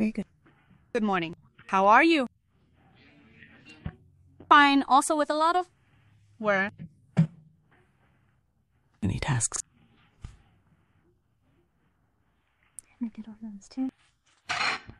Very good. Good morning. How are you? Fine, also with a lot of Work. Any tasks? I did all those too.